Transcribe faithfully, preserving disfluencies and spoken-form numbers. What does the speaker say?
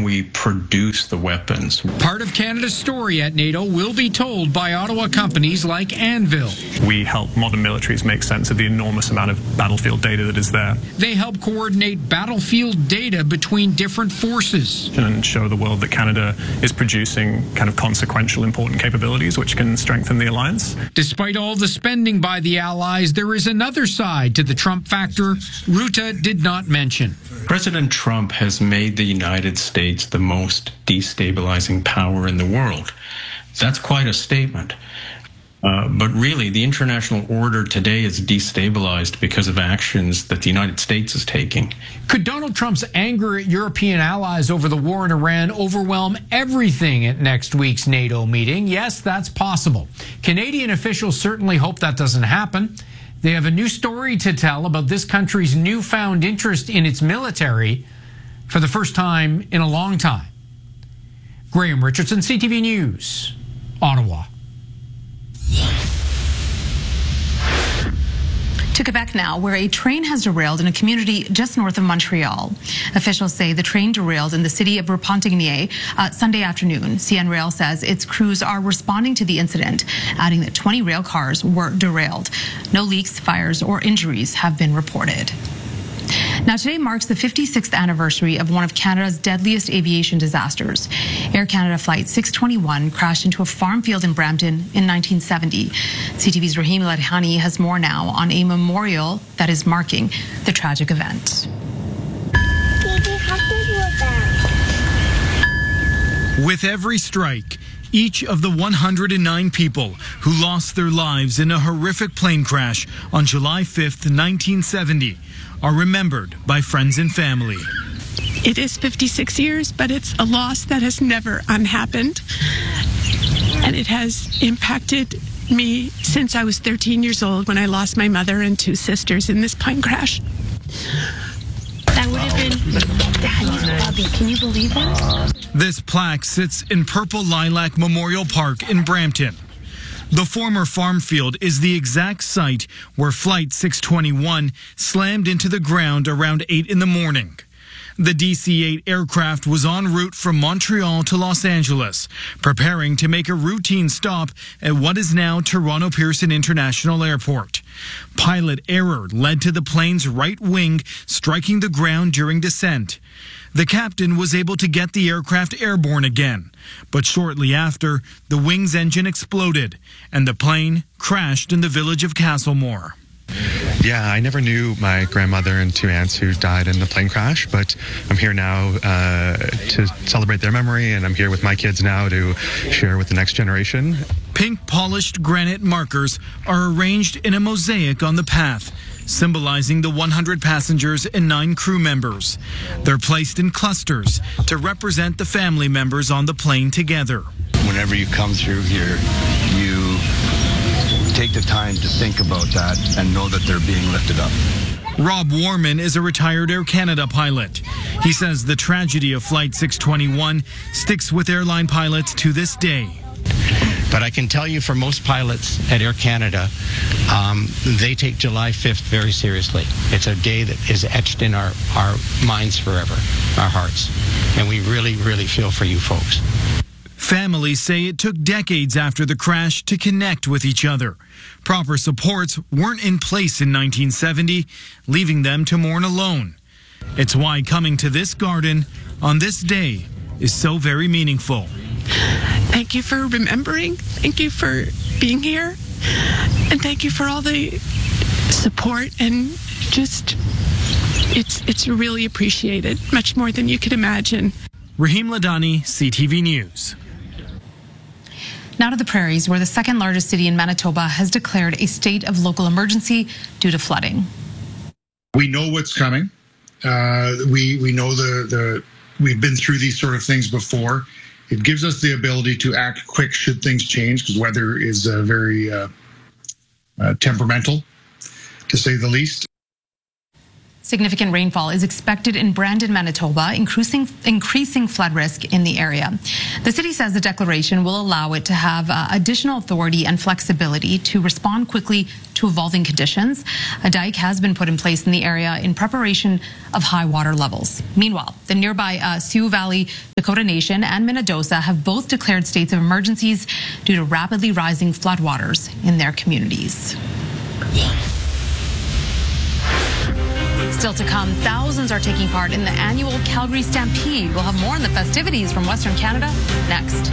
we produce the weapons? Part of Canada's story at NATO will be told by Ottawa companies like Anvil. We help modern militaries make sense of the enormous amount of battlefield data that is there. They help coordinate battlefield data between different forces. And show the world that Canada is producing kind of consequential, important capabilities which can strengthen the alliance. Despite all the spending by the Allies, there is another side to the Trump factor Ruta did not mention. President Trump has made the United States the most destabilizing power in the world. That's quite a statement. Uh, but really, the international order today is destabilized because of actions that the United States is taking. Could Donald Trump's anger at European allies over the war in Iran overwhelm everything at next week's NATO meeting? Yes, that's possible. Canadian officials certainly hope that doesn't happen. They have a new story to tell about this country's newfound interest in its military for the first time in a long time. Graham Richardson, C T V News, Ottawa. To Quebec now, where a train has derailed in a community just north of Montreal. Officials say the train derailed in the city of Repentigny uh, Sunday afternoon. C N Rail says its crews are responding to the incident, adding that twenty rail cars were derailed. No leaks, fires, or injuries have been reported. Now, today marks the fifty-sixth anniversary of one of Canada's deadliest aviation disasters. Air Canada Flight six twenty-one crashed into a farm field in Brampton in nineteen seventy. C T V's Rahim Ladhani has more now on a memorial that is marking the tragic event. With every strike, each of the one hundred nine people who lost their lives in a horrific plane crash on July fifth, nineteen seventy, are remembered by friends and family. It is fifty-six years, but it's a loss that has never unhappened. And it has impacted me since I was thirteen years old when I lost my mother and two sisters in this plane crash. That would have been Daddy's puppy. Can you believe that? This plaque sits in Purple Lilac Memorial Park in Brampton. The former farm field is the exact site where Flight six twenty-one slammed into the ground around eight in the morning. The D C eight aircraft was en route from Montreal to Los Angeles, preparing to make a routine stop at what is now Toronto Pearson International Airport. Pilot error led to the plane's right wing striking the ground during descent. The captain was able to get the aircraft airborne again, but shortly after, the wing's engine exploded and the plane crashed in the village of Castlemore. Yeah, I never knew my grandmother and two aunts who died in the plane crash, but I'm here now uh, to celebrate their memory, and I'm here with my kids now to share with the next generation. Pink polished granite markers are arranged in a mosaic on the path, symbolizing the one hundred passengers and nine crew members. They're placed in clusters to represent the family members on the plane together. Whenever you come through here, you take the time to think about that and know that they're being lifted up. Rob Warman is a retired Air Canada pilot. He says the tragedy of Flight six twenty-one sticks with airline pilots to this day. But I can tell you for most pilots at Air Canada, um, they take July fifth very seriously. It's a day that is etched in our, our minds forever, our hearts. And we really, really feel for you folks. Families say it took decades after the crash to connect with each other. Proper supports weren't in place in nineteen seventy, leaving them to mourn alone. It's why coming to this garden on this day is so very meaningful. Thank you for remembering. Thank you for being here. And thank you for all the support and just, it's it's really appreciated, much more than you could imagine. Rahim Ladhani, C T V News. Now to the prairies, where the second largest city in Manitoba has declared a state of local emergency due to flooding. We know what's coming. Uh, we we know the the we've been through these sort of things before. It gives us the ability to act quick should things change, because weather is uh, very uh, uh, temperamental, to say the least. Significant rainfall is expected in Brandon, Manitoba, increasing, increasing flood risk in the area. The city says the declaration will allow it to have uh, additional authority and flexibility to respond quickly to evolving conditions. A dike has been put in place in the area in preparation of high water levels. Meanwhile, the nearby uh, Sioux Valley, Dakota Nation and Minnedosa have both declared states of emergencies due to rapidly rising floodwaters in their communities. Still to come, thousands are taking part in the annual Calgary Stampede. We'll have more on the festivities from Western Canada next.